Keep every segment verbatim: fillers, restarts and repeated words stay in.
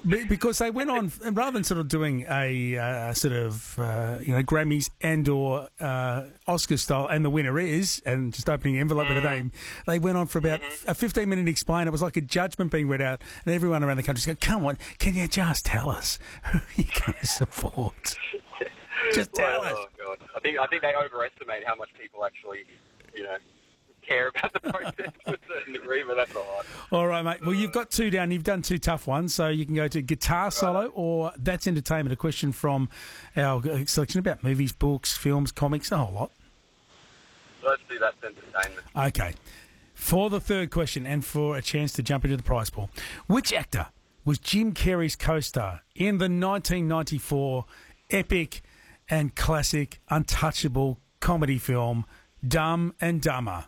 Be- because they went on, and rather than sort of doing a uh, sort of, uh, you know, Grammys and or uh, Oscar style, and the winner is, and just opening the envelope with a name, they went on for about a fifteen-minute explain. It was like a judgment being read out, and everyone around the country said, come on, can you just tell us who you're going to support? Just tell well, us. Oh, God. I think, I think they overestimate how much people actually, you know, care about the process to a certain degree, but that's all right. All right, mate. Well, you've got two down. You've done two tough ones, so you can go to guitar solo or That's Entertainment, a question from our selection about movies, books, films, comics, a whole lot. Let's do That's Entertainment. Okay. For the third question and for a chance to jump into the prize pool, which actor was Jim Carrey's co-star in the nineteen ninety-four epic and classic untouchable comedy film Dumb and Dumber?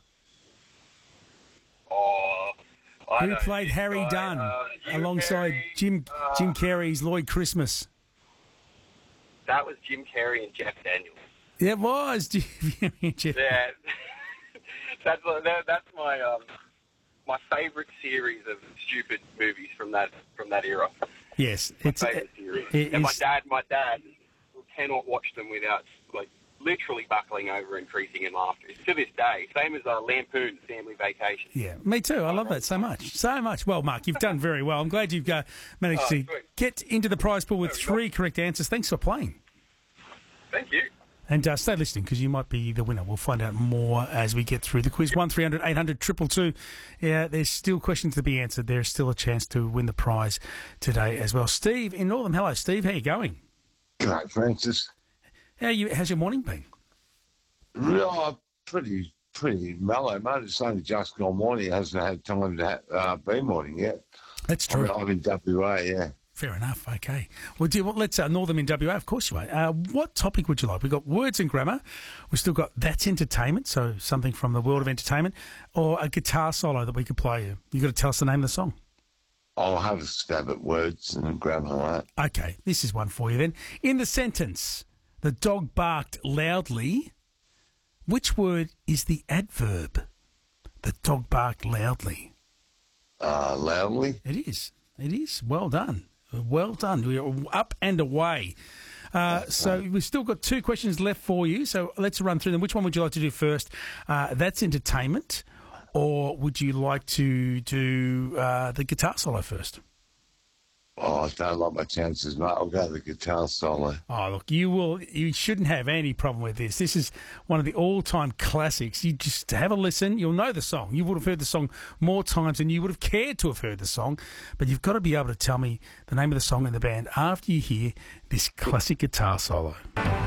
Oh, I Who know played this Harry guy, Dunn uh, Jim alongside Carrey. Jim Uh, Jim Carrey's Lloyd Christmas? That was Jim Carrey and Jeff Daniels. It was. Jim- Jeff- Yeah, that's that, that's my um, my favourite series of stupid movies from that from that era. Yes, My it's favourite series. it and my is- dad, my dad cannot watch them without like literally buckling over and creasing in laughter. It's to this day, same as uh, Lampoon Family Vacation. yeah, me too. I love that so much, so much. Well, Mark, you've done very well. I'm glad you've uh, managed Oh, to sweet. get into the prize pool with Very three correct answers. Thanks for playing. Thank you. And uh, stay listening because you might be the winner. We'll find out more as we get through the quiz. one three hundred eight hundred two two two. Yeah, there's still questions to be answered. There's still a chance to win the prize today as well. Steve in Northam. Hello, Steve. How you going? G'day, Francis. How you? How's your morning been? Yeah, pretty, pretty mellow, mate. It's only just gone morning. It hasn't had time to ha- uh, be morning yet. That's I'm, true. I'm in W A, yeah. Fair enough. Okay. Well, do you, well let's uh, Northam in W A. Of course you are. Uh, what topic would you like? We've got words and grammar. We've still got That's Entertainment, so something from the world of entertainment, or a guitar solo that we could play you. You've got to tell us the name of the song. I'll have a stab at words and grammar, mate. Okay. This is one for you then. In the sentence, the dog barked loudly. Which word is the adverb? The dog barked loudly. Uh, loudly. It is. It is. Well done. Well done. We're up and away. Uh, so we've still got two questions left for you. So let's run through them. Which one would you like to do first? Uh, that's entertainment. Or would you like to do uh, the guitar solo first? Oh, I don't like my chances, mate. I'll go the guitar solo. Oh, look, you will. You shouldn't have any problem with this. This is one of the all-time classics. You just have a listen. You'll know the song. You would have heard the song more times than you would have cared to have heard the song. But you've got to be able to tell me the name of the song and the band after you hear this classic guitar solo.